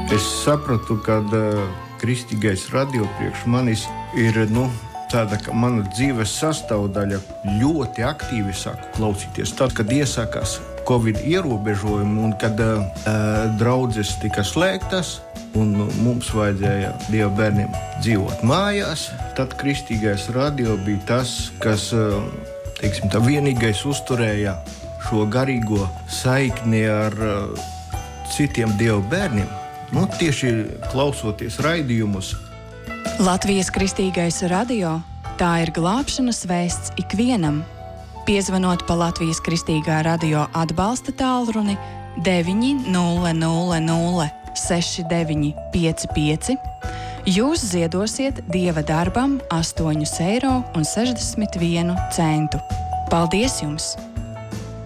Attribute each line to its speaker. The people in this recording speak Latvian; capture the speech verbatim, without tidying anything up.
Speaker 1: Es sapratu, ka uh, kristīgais radio priekš manis ir, nu, tāda, ka mana dzīves sastāvdaļa ļoti aktīvi sāku klausīties. Tad, kad iesākās Covid ierobežojumi un kad uh, draudzes tika slēgtas un mums vajadzēja Dieva bērniem dzīvot mājās, tad kristīgais radio bija tas, kas, uh, teiksim, tā vienīgais uzturēja šo garīgo saikni ar uh, citiem Dieva bērniem. Nu, tieši klausoties raidījumus.
Speaker 2: Latvijas Kristīgais radio – tā ir glābšanas vēsts ikvienam. Piezvanot pa Latvijas Kristīgā radio atbalsta tālruni deviņi nulle nulle nulle seši deviņi pieci pieci, jūs ziedosiet Dieva darbam astoņus eiro un sešdesmit vienu centu. Paldies jums!